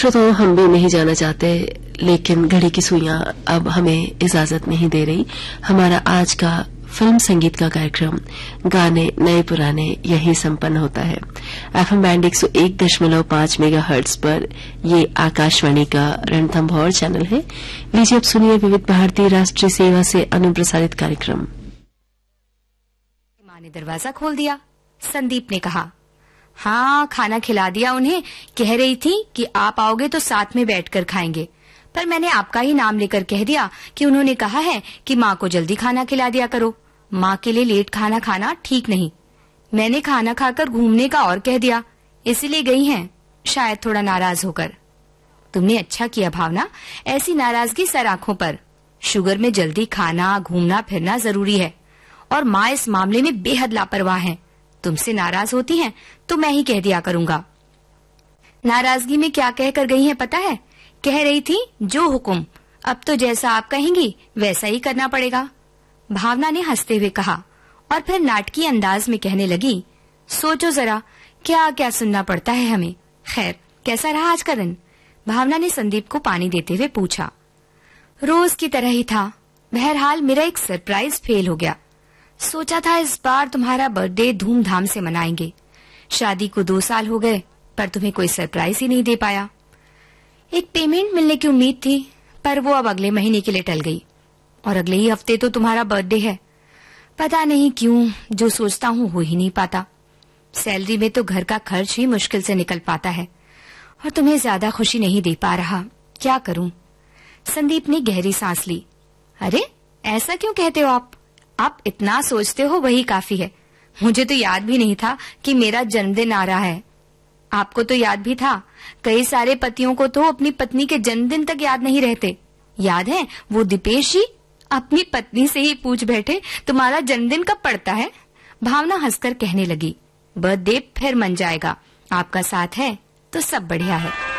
श्रोताओं, हम भी नहीं जाना चाहते, लेकिन घड़ी की सुइयां अब हमें इजाजत नहीं दे रही। हमारा आज का फिल्म संगीत का कार्यक्रम गाने नए पुराने यही संपन्न होता है। एफएम बैंड 101.5 मेगाहर्ट्ज पर ये आकाशवाणी का रणथंभौर चैनल है। लीजिए अब सुनिए विविध भारती राष्ट्रीय सेवा से अनुप्रसारित कार्यक्रम। माँ ने दरवाजा खोल दिया। संदीप ने कहा, हाँ, खाना खिला दिया उन्हें। कह रही थी कि आप आओगे तो साथ में बैठकर खाएंगे, पर मैंने आपका ही नाम लेकर कह दिया कि उन्होंने कहा है कि माँ को जल्दी खाना खिला दिया करो। माँ के लिए लेट खाना खाना ठीक नहीं। मैंने खाना खाकर घूमने का और कह दिया, इसलिए गई हैं, शायद थोड़ा नाराज होकर। तुमने अच्छा किया भावना, ऐसी नाराजगी सर आंखों पर। शुगर में जल्दी खाना घूमना फिरना जरूरी है, और माँ इस मामले में बेहद लापरवाह हैं। तुमसे नाराज होती हैं तो मैं ही कह दिया करूंगा। नाराजगी में क्या कह कर गई हैं पता है? कह रही थी, जो हुक्म, अब तो जैसा आप कहेंगी वैसा ही करना पड़ेगा। भावना ने हंसते हुए कहा और फिर नाटकीय अंदाज में कहने लगी, सोचो जरा क्या क्या सुनना पड़ता है हमें। खैर, कैसा रहा आज का दिन? भावना ने संदीप को पानी देते हुए पूछा। रोज की तरह ही था। बहरहाल मेरा एक सरप्राइज फेल हो गया। सोचा था इस बार तुम्हारा बर्थडे धूमधाम से मनाएंगे। शादी को 2 साल हो गए, पर तुम्हें कोई सरप्राइज ही नहीं दे पाया। एक पेमेंट मिलने की उम्मीद थी, पर वो अब अगले महीने के लिए टल गई, और अगले ही हफ्ते तो तुम्हारा बर्थडे है। पता नहीं क्यों जो सोचता हूँ हो ही नहीं पाता। सैलरी में तो घर का खर्च ही मुश्किल से निकल पाता है, और तुम्हें ज्यादा खुशी नहीं दे पा रहा। क्या करूं? संदीप ने गहरी सांस ली। अरे, ऐसा क्यों कहते हो आप इतना सोचते हो वही काफी है। मुझे तो याद भी नहीं था कि मेरा जन्मदिन आ रहा है। आपको तो याद भी था। कई सारे पतियों को तो अपनी पत्नी के जन्मदिन तक याद नहीं रहते। याद है वो दीपेश जी अपनी पत्नी से ही पूछ बैठे, तुम्हारा जन्मदिन कब पड़ता है? भावना हंसकर कहने लगी, बर्थडे फिर मन जाएगा। आपका साथ है तो सब बढ़िया है।